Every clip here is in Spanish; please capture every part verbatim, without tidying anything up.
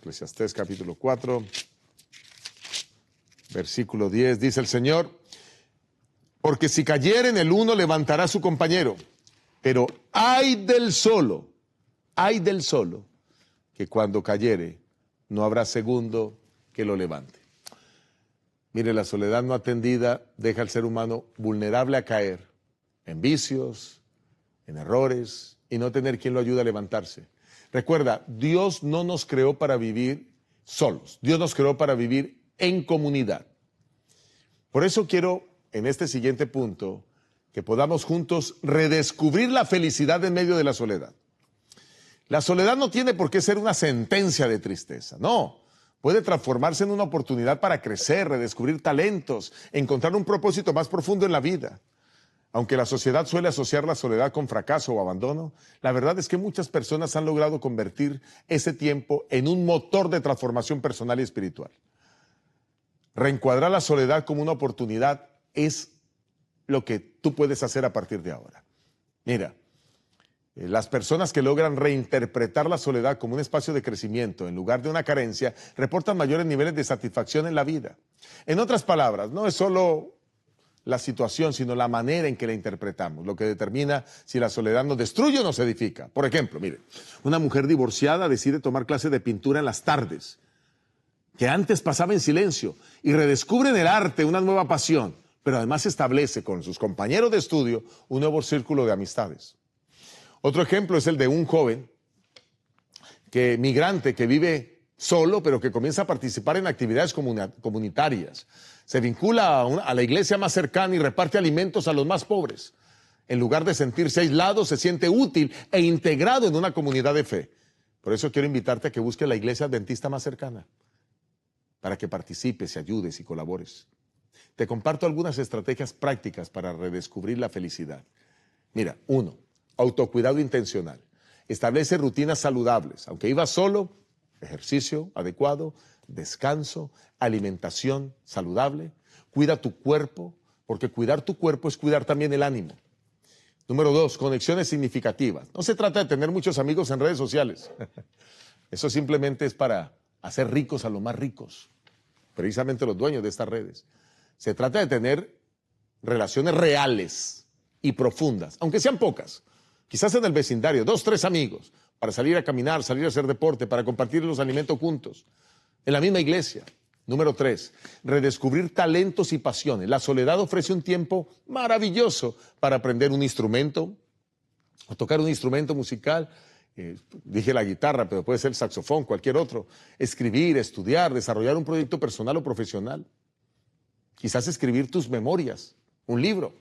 Eclesiastés capítulo cuatro, versículo diez, dice el Señor: porque si cayere en el uno, levantará a su compañero, pero ay del solo, ay del solo, que cuando cayere, no habrá segundo que lo levante. Mire, la soledad no atendida deja al ser humano vulnerable a caer en vicios, en errores, y no tener quien lo ayude a levantarse. Recuerda, Dios no nos creó para vivir solos, Dios nos creó para vivir en comunidad. Por eso quiero, en este siguiente punto, que podamos juntos redescubrir la felicidad en medio de la soledad. La soledad no tiene por qué ser una sentencia de tristeza, no. Puede transformarse en una oportunidad para crecer, redescubrir talentos, encontrar un propósito más profundo en la vida. Aunque la sociedad suele asociar la soledad con fracaso o abandono, la verdad es que muchas personas han logrado convertir ese tiempo en un motor de transformación personal y espiritual. Reencuadrar la soledad como una oportunidad es lo que tú puedes hacer a partir de ahora. Mira, eh, las personas que logran reinterpretar la soledad como un espacio de crecimiento en lugar de una carencia reportan mayores niveles de satisfacción en la vida. En otras palabras, no es solo la situación, sino la manera en que la interpretamos, lo que determina si la soledad nos destruye o nos edifica. Por ejemplo, mire, una mujer divorciada decide tomar clases de pintura en las tardes, que antes pasaba en silencio, y redescubre en el arte una nueva pasión, pero además establece con sus compañeros de estudio un nuevo círculo de amistades. Otro ejemplo es el de un joven que, migrante que vive solo, pero que comienza a participar en actividades comunitarias. Se vincula a, una, a la iglesia más cercana y reparte alimentos a los más pobres. En lugar de sentirse aislado, se siente útil e integrado en una comunidad de fe. Por eso quiero invitarte a que busques la iglesia adventista más cercana, para que participes y ayudes y colabores. Te comparto algunas estrategias prácticas para redescubrir la felicidad. Mira, uno, autocuidado intencional. Establece rutinas saludables. Aunque vivas solo, ejercicio adecuado, descanso, alimentación saludable. Cuida tu cuerpo, porque cuidar tu cuerpo es cuidar también el ánimo. Número dos, conexiones significativas. No se trata de tener muchos amigos en redes sociales. Eso simplemente es para hacer ricos a los más ricos, precisamente los dueños de estas redes. Se trata de tener relaciones reales y profundas, aunque sean pocas. Quizás en el vecindario, dos, tres amigos, para salir a caminar, salir a hacer deporte, para compartir los alimentos juntos, en la misma iglesia. Número tres, redescubrir talentos y pasiones. La soledad ofrece un tiempo maravilloso para aprender un instrumento, o tocar un instrumento musical. Eh, dije la guitarra, pero puede ser el saxofón, cualquier otro. Escribir, estudiar, desarrollar un proyecto personal o profesional. Quizás escribir tus memorias, un libro.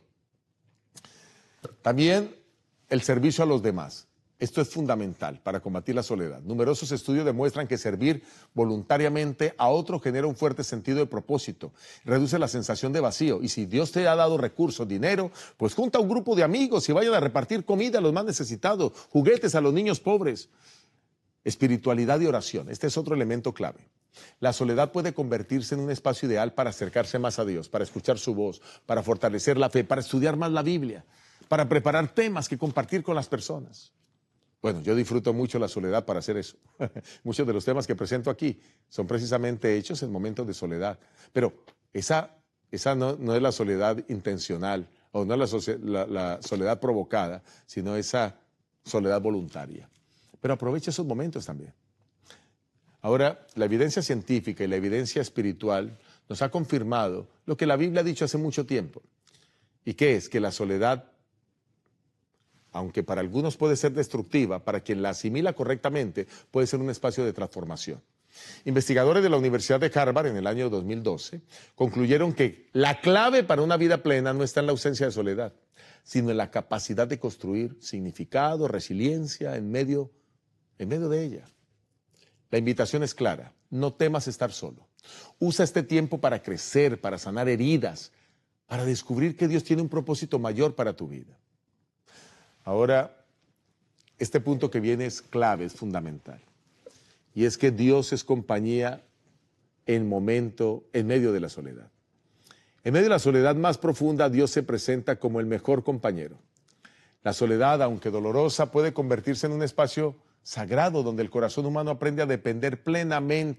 También el servicio a los demás. Esto es fundamental para combatir la soledad. Numerosos estudios demuestran que servir voluntariamente a otro genera un fuerte sentido de propósito, reduce la sensación de vacío. Y si Dios te ha dado recursos, dinero, pues junta a un grupo de amigos y vayan a repartir comida a los más necesitados, juguetes a los niños pobres. Espiritualidad y oración. Este es otro elemento clave. La soledad puede convertirse en un espacio ideal para acercarse más a Dios, para escuchar su voz, para fortalecer la fe, para estudiar más la Biblia, para preparar temas que compartir con las personas. Bueno, yo disfruto mucho la soledad para hacer eso. Muchos de los temas que presento aquí son precisamente hechos en momentos de soledad. Pero esa, esa no, no es la soledad intencional, o no es la, la, la soledad provocada, sino esa soledad voluntaria. Pero aprovecha esos momentos también. Ahora, la evidencia científica y la evidencia espiritual nos ha confirmado lo que la Biblia ha dicho hace mucho tiempo. ¿Y qué es? Que la soledad, aunque para algunos puede ser destructiva, para quien la asimila correctamente, puede ser un espacio de transformación. Investigadores de la Universidad de Harvard en el año dos mil doce concluyeron que la clave para una vida plena no está en la ausencia de soledad, sino en la capacidad de construir significado, resiliencia en medio, en medio de ella. La invitación es clara: no temas estar solo. Usa este tiempo para crecer, para sanar heridas, para descubrir que Dios tiene un propósito mayor para tu vida. Ahora, este punto que viene es clave, es fundamental. Y es que Dios es compañía en momento, en medio de la soledad. En medio de la soledad más profunda, Dios se presenta como el mejor compañero. La soledad, aunque dolorosa, puede convertirse en un espacio sagrado donde el corazón humano aprende a depender plenamente